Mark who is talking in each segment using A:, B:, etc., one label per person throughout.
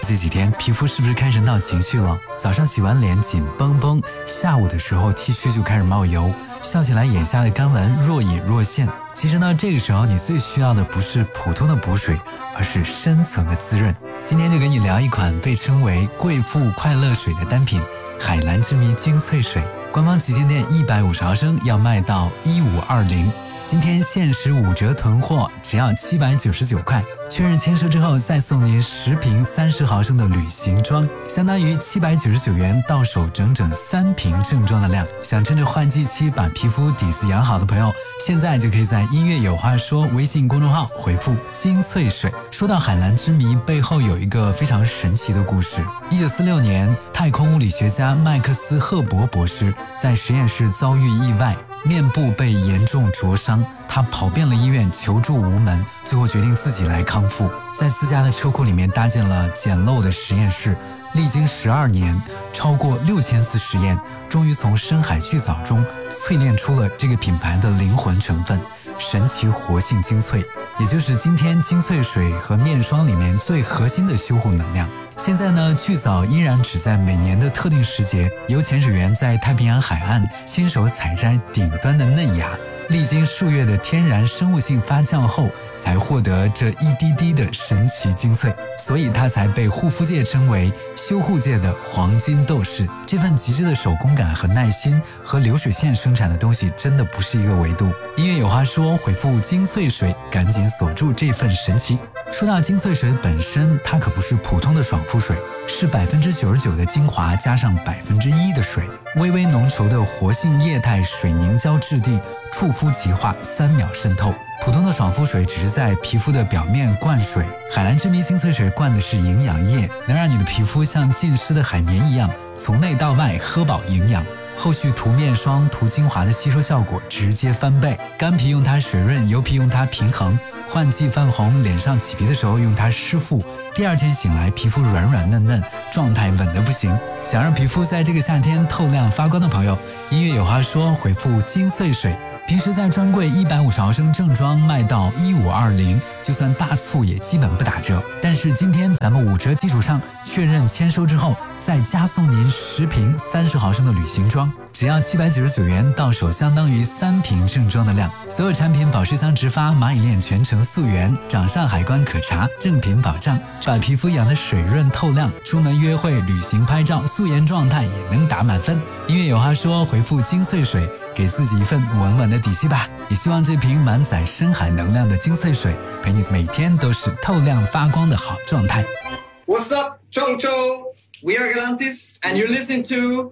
A: 这几天皮肤是不是开始闹情绪了？早上洗完脸紧绷绷，下午的时候 T 区就开始冒油，笑起来眼下的干纹若隐若现。其实呢，这个时候你最需要的不是普通的补水，而是深层的滋润。今天就跟你聊一款被称为贵妇快乐水的单品海蓝之谜精粹水，官方旗舰店150毫升要卖到1520，今天限时5折囤货，只要799块。确认签收之后，再送您10瓶30毫升的旅行装，相当于799元到手整整3瓶正装的量。想趁着换季期把皮肤底子养好的朋友，现在就可以在音乐有话说微信公众号回复精粹水。说到海蓝之谜，背后有一个非常神奇的故事。1946年，太空物理学家麦克斯·赫伯博士在实验室遭遇意外，面部被严重灼伤，他跑遍了医院求助无门，最后决定自己来康复。在自家的车库里面搭建了简陋的实验室，历经12年，超过6000次实验，终于从深海巨藻中淬炼出了这个品牌的灵魂成分——神奇活性精粹，也就是今天精粹水和面霜里面最核心的修护能量。现在呢，巨藻依然只在每年的特定时节，由潜水员在太平洋海岸亲手采摘顶端的嫩芽，历经数月的天然生物性发酵后，才获得这一滴滴的神奇精粹，所以它才被护肤界称为修护界的黄金斗士。这份极致的手工感和耐心，和流水线生产的东西真的不是一个维度。音乐有话说，回复精粹水，赶紧锁住这份神奇。说到精粹水本身，它可不是普通的爽肤水，是99%的精华加上1%的水，微微浓稠的活性液态水凝胶质地，触肤即化，3秒渗透。普通的爽肤水只是在皮肤的表面灌水，海蓝之谜精粹水灌的是营养液，能让你的皮肤像浸湿的海绵一样，从内到外喝饱营养。后续涂面霜、涂精华的吸收效果直接翻倍，干皮用它水润，油皮用它平衡，换季泛红，脸上起皮的时候用它湿敷，第2天醒来皮肤软软嫩嫩，状态稳得不行。想让皮肤在这个夏天透亮发光的朋友，音乐有话说，回复精粹水。平时在专柜150毫升正装卖到1520，就算大促也基本不打折。但是今天咱们5折基础上确认签收之后，再加送您10瓶30毫升的旅行装，只要799元到手，相当于3瓶正装的量。所有产品保湿仓直发，蚂蚁链全程溯源，掌上海关可查，正品保障，把皮肤养得水润透亮，出门约会、旅行拍照，素颜状态也能打满分。音乐有话说，回复精粹水，给自己一份稳稳的底气吧。也希望这瓶满载深海能量的精粹水，陪你每天都是透亮发光的好状态。
B: What's up, Chongcho? We are Galantis, and you're listening to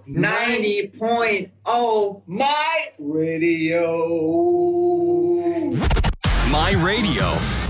B: 90.0 My Radio.
C: My Radio.